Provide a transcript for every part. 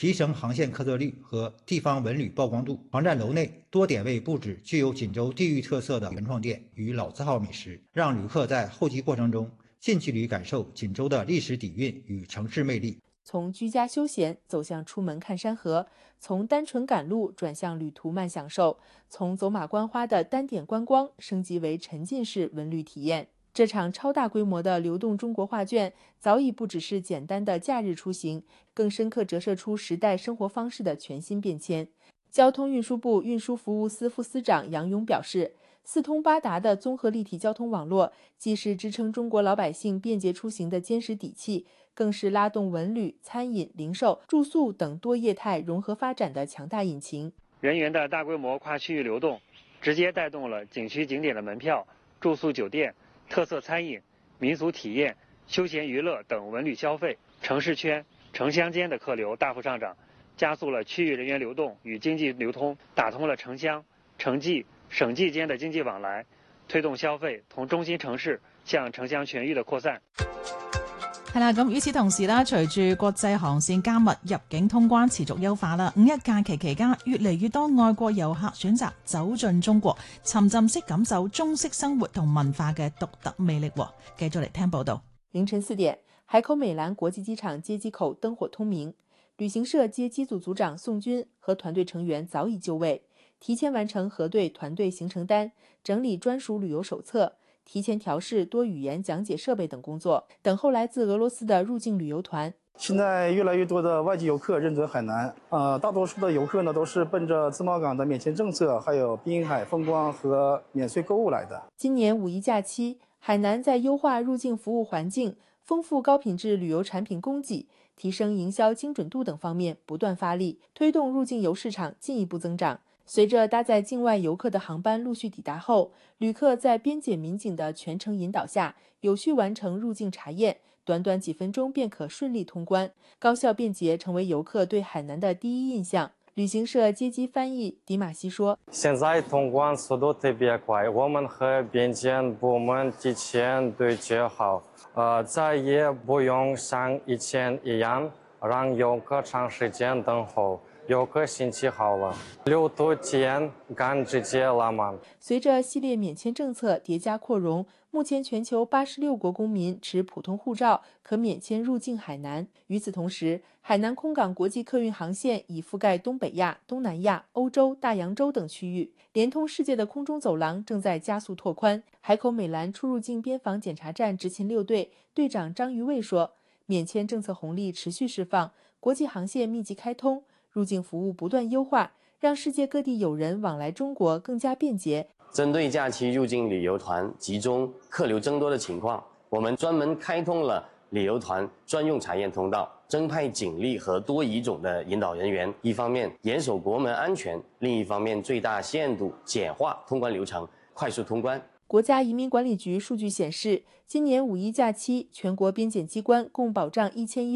提升航线客座率和地方文旅曝光度。航站楼内多点位布置具有锦州地域特色的原创店与老字号美食，让旅客在候机过程中近距离感受锦州的历史底蕴与城市魅力。 从居家休闲走向出门看山河，从单纯赶路转向旅途慢享受，从走马观花的单点观光升级为沉浸式文旅体验。这场超大规模的流动中国画卷早已不只是简单的假日出行，更深刻折射出时代生活方式的全新变迁。交通运输部运输服务司副司长杨勇表示，四通八达的综合立体交通网络既是支撑中国老百姓便捷出行的坚实底气，更是拉动文旅、餐饮、零售、住宿等多业态融合发展的强大引擎。 人员的大规模跨区域流动，直接带动了景区景点的门票、住宿酒店、特色餐饮、民俗体验、休闲娱乐等文旅消费，城市圈、城乡间的客流大幅上涨，加速了区域人员流动与经济流通，打通了城乡、城际、省际间的经济往来，推動消費同中心城市向城鄉全域的擴散。 係啦，咁與此同時啦，隨住國際航線加密入境通關持續優化啦，五一假期期間，越嚟越多外國遊客選擇走進中國，沉浸式感受中式生活同文化嘅獨特魅力。繼續嚟聽報道。 凌晨4點，海口美蘭國際機場接機口燈火通明，旅行社接機組組長宋軍和團隊成員早已就位，提前完成核對團隊行程單，整理專屬旅遊手冊，提前調試多語言講解設備等工作，等候來自俄羅斯的入境旅遊團。 現在越來越多的外籍遊客認準海南，大多數的遊客呢都是奔着自貿港的免簽政策，還有濱海風光和免稅購物來的。 今年5·1假期，海南在優化入境服務環境、豐富高品質旅遊產品供給、提升營銷精準度等方面不斷發力，推動入境遊市場進一步增長。隨着搭載境外遊客的航班陸續抵達後，旅客在邊檢民警的全程引導下，有序完成入境查驗，短短幾分鐘便可順利通關，高效便捷成為遊客對海南的第一印象。旅行社接機翻譯迪馬西說： 現在通關速度特別快，我們和邊檢部門提前對接好，再也不用像以前一樣讓遊客長時間等候。遊客心情好了，6度前趕直接拉滿。 隨着系列免簽政策疊加擴容，目前全球86國公民持普通護照可免簽入境海南。與此同時，海南空港國際客運航線已覆蓋東北亞、東南亞、歐洲、大洋洲等區域，連通世界的空中走廊正在加速拓寬。海口美蘭出入境邊防檢查站執勤6隊隊長張於衛說：免簽政策紅利持續釋放，國際航線密集開通，入境服務不斷優化，讓世界各地友人往來中國更加便捷。 針對假期入境旅遊團集中客流增多的情況，我們專門開通了旅遊團專用查驗通道，增派警力和多語種的引導人員，一方面嚴守國門安全，另一方面最大限度簡化通關流程，快速通關。 國家移民管理局數據顯示，今年5·1假期，全國邊檢機關共保障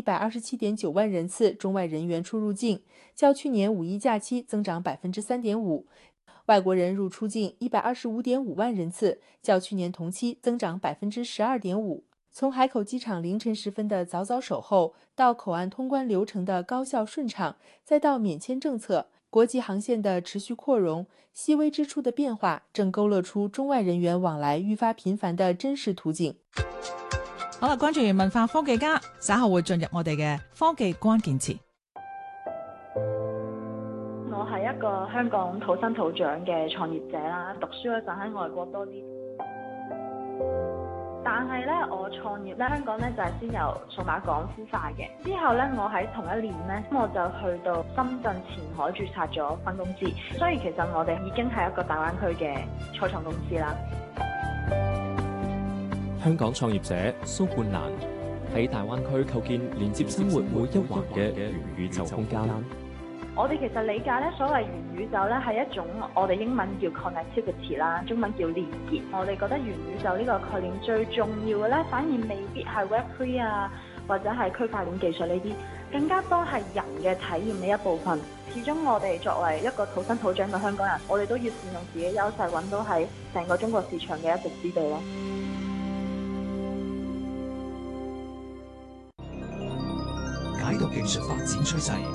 1127.9萬人次中外人員出入境，較去年5·1假期增長3.5%；外國人入出境125.5萬人次，較去年同期增長12.5%。從海口機場凌晨時分的早早守候，到口岸通關流程的高效順暢，再到免簽政策、國際航線的持續擴容，細微之處的變化正勾勒出中外人員往來愈發頻繁的真實圖景。 好啦，關注完文化科技家，稍後會進入我哋嘅科技關鍵詞。 我係一個香港土生土長嘅創業者啦，讀書嗰陣喺外國多啲。但係咧，我創業咧，香港咧就係先由數碼港孵化嘅。之後咧，我喺同一年咧，我就去到深圳前海註冊咗分公司。所以其實我哋已經係一個大灣區嘅初創公司啦。 香港創業者蘇冠蘭喺大灣區構建連接生活每一環嘅元宇宙空間。 我哋其實理解咧，所謂元宇宙咧係一種我哋英文叫 connectivity 啦，中文叫連結。我哋覺得元宇宙呢個概念最重要嘅咧，反而未必係 Web3 啊，或者係區塊鏈技術呢啲，更加多係人嘅體驗嘅一部分。始終我哋作為一個土生土長嘅香港人，我哋都要善用自己優勢，揾到喺成個中國市場嘅一席之地咯。 解讀技術發展趨勢。